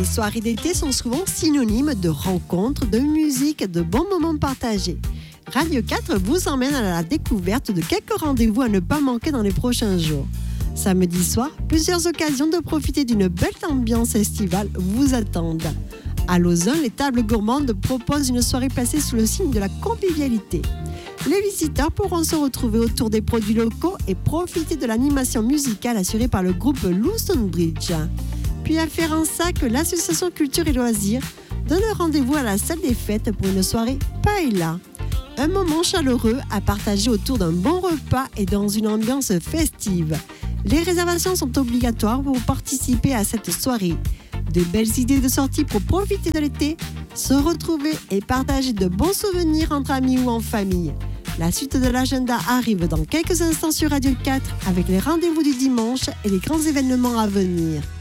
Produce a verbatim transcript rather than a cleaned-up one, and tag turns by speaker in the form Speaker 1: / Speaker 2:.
Speaker 1: Les soirées d'été sont souvent synonymes de rencontres, de musique, de bons moments partagés. Radio quatre vous emmène à la découverte de quelques rendez-vous à ne pas manquer dans les prochains jours. Samedi soir, plusieurs occasions de profiter d'une belle ambiance estivale vous attendent. À Lausanne, les tables gourmandes proposent une soirée placée sous le signe de la convivialité. Les visiteurs pourront se retrouver autour des produits locaux et profiter de l'animation musicale assurée par le groupe Louston Bridge. Puis à Férensac, l'association Culture et Loisirs donne rendez-vous à la salle des fêtes pour une soirée paella. Un moment chaleureux à partager autour d'un bon repas et dans une ambiance festive. Les réservations sont obligatoires pour participer à cette soirée. De belles idées de sortie pour profiter de l'été, se retrouver et partager de bons souvenirs entre amis ou en famille. La suite de l'agenda arrive dans quelques instants sur Radio quatre avec les rendez-vous du dimanche et les grands événements à venir.